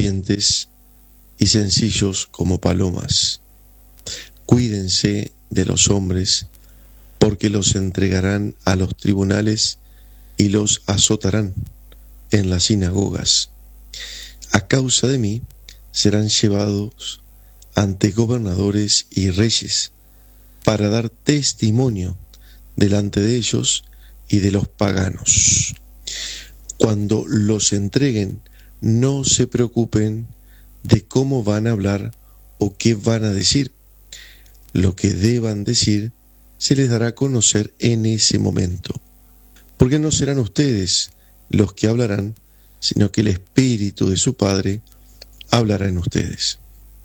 serpientes y sencillos como palomas. Cuídense de los hombres, porque los entregarán a los tribunales y los azotarán en las sinagogas. A causa de mí serán llevados ante gobernadores y reyes para dar testimonio delante de ellos y de los paganos. Cuando los entreguen, no se preocupen de cómo van a hablar o qué van a decir. Lo que deban decir se les dará a conocer en ese momento, porque no serán ustedes los que hablarán, sino que el Espíritu de su Padre hablará en ustedes.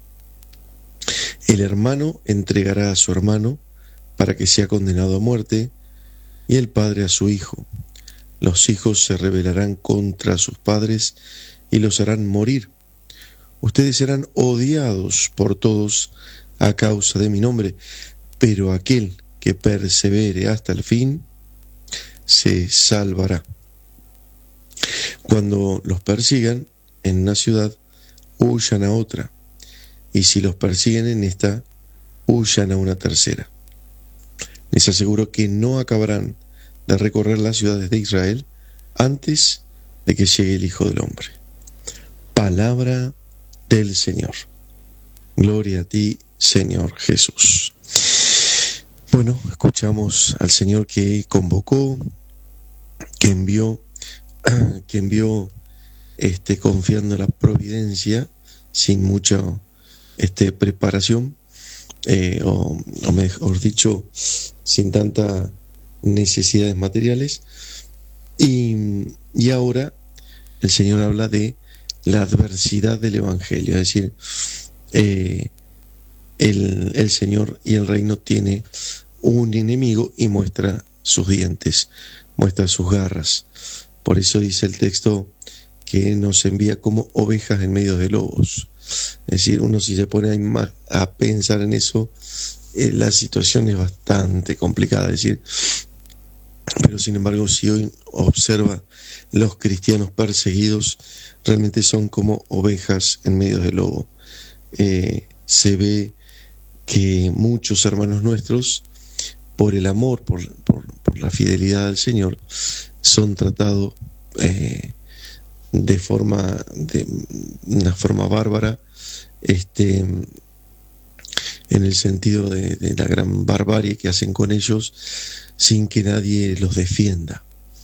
El hermano entregará a su hermano para que sea condenado a muerte, y el padre a su hijo. Los hijos se rebelarán contra sus padres y los harán morir. Ustedes serán odiados por todos a causa de mi nombre, pero aquel que persevere hasta el fin se salvará. Cuando los persigan en una ciudad, huyan a otra, y si los persiguen en esta, huyan a una tercera. Les aseguro que no acabarán de recorrer las ciudades de Israel antes de que llegue el Hijo del Hombre. Palabra del Señor. Gloria a ti, Señor Jesús. Bueno, escuchamos al Señor que convocó, que envió confiando en la providencia, sin mucha preparación, o mejor dicho, sin tantas necesidades materiales. Y ahora el Señor habla de la adversidad del Evangelio, es decir, el Señor y el reino tiene un enemigo y muestra sus dientes, muestra sus garras. Por eso dice el texto que nos envía como ovejas en medio de lobos. Es decir, uno si se pone a pensar en eso, la situación es bastante complicada. Es decir, pero sin embargo, si hoy observa los cristianos perseguidos, realmente son como ovejas en medio de lobo. Se ve que muchos hermanos nuestros, por el amor, por la fidelidad al Señor, son tratados de una forma bárbara, en el sentido de la gran barbarie que hacen con ellos, sin que nadie los defienda.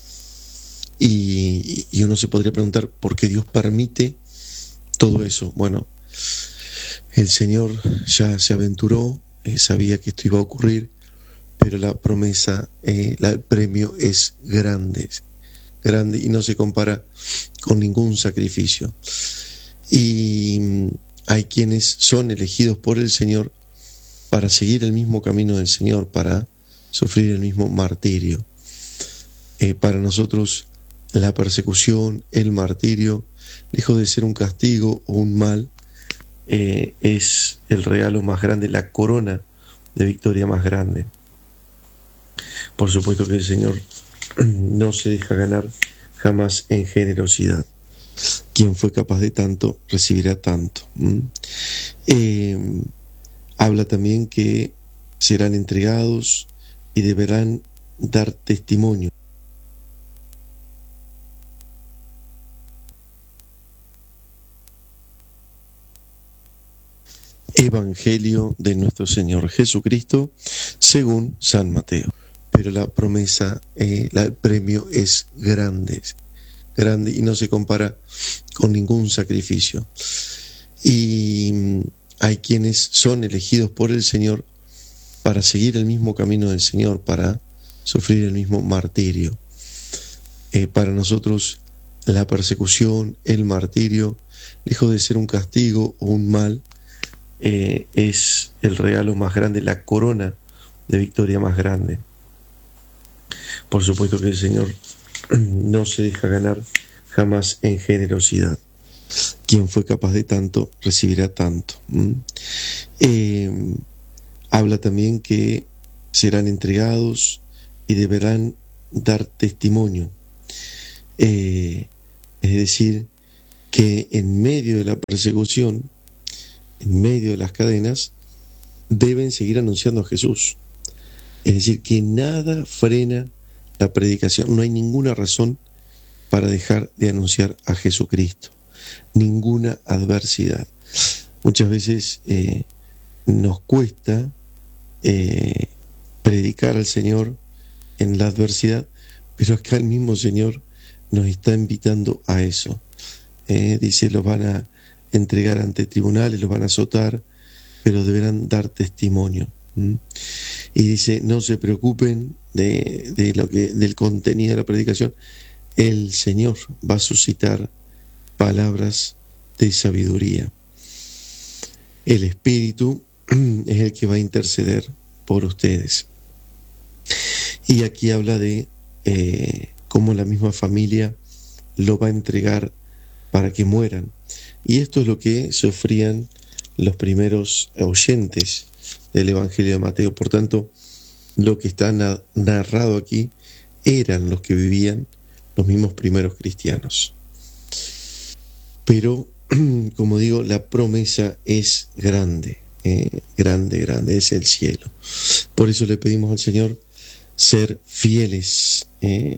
Y uno se podría preguntar por qué Dios permite todo eso. Bueno, el Señor ya se aventuró, sabía que esto iba a ocurrir, pero la promesa, el premio es grande y no se compara con ningún sacrificio. Y hay quienes son elegidos por el Señor para seguir el mismo camino del Señor, para sufrir el mismo martirio. Para nosotros la persecución, el martirio, lejos de ser un castigo o un mal, es el regalo más grande, la corona de victoria más grande. Por supuesto que el Señor no se deja ganar jamás en generosidad. Quien fue capaz de tanto, recibirá tanto. Habla también que serán entregados y deberán dar testimonio. Evangelio de nuestro Señor Jesucristo según San Mateo. Pero la promesa, el premio es grande y no se compara con ningún sacrificio. Y hay quienes son elegidos por el Señor para seguir el mismo camino del Señor, para sufrir el mismo martirio. Para nosotros la persecución, el martirio, lejos de ser un castigo o un mal, es el regalo más grande, la corona de victoria más grande. Por supuesto que el Señor no se deja ganar jamás en generosidad. Quien fue capaz de tanto, recibirá tanto. Habla también que serán entregados y deberán dar testimonio. Es decir, que en medio de la persecución, en medio de las cadenas, deben seguir anunciando a Jesús. Es decir, que nada frena la predicación. No hay ninguna razón para dejar de anunciar a Jesucristo. Ninguna adversidad. Muchas veces nos cuesta predicar al Señor en la adversidad, pero acá el mismo Señor nos está invitando a eso. Dice, los van a entregar ante tribunales, los van a azotar, pero deberán dar testimonio. Y dice, no se preocupen del contenido de la predicación. El Señor va a suscitar palabras de sabiduría. El Espíritu es el que va a interceder por ustedes. Y aquí habla de cómo la misma familia lo va a entregar para que mueran. Y esto es lo que sufrían los primeros oyentes del Evangelio de Mateo. Por tanto, lo que está narrado aquí eran los que vivían los mismos primeros cristianos. Pero, como digo, la promesa es grande, grande, es el cielo. Por eso le pedimos al Señor ser fieles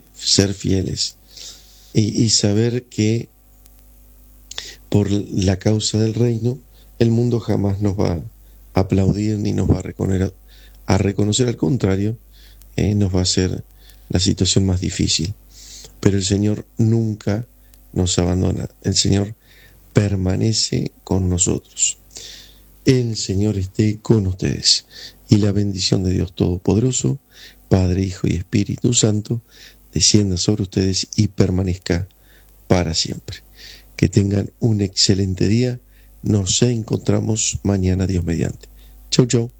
y saber que por la causa del reino, el mundo jamás nos va a aplaudir ni nos va a reconocer, al contrario, nos va a hacer la situación más difícil. Pero el Señor nunca nos abandona, el Señor permanece con nosotros. El Señor esté con ustedes y la bendición de Dios Todopoderoso, Padre, Hijo y Espíritu Santo, descienda sobre ustedes y permanezca para siempre. Que tengan un excelente día. Nos encontramos mañana, Dios mediante. Chau, chau.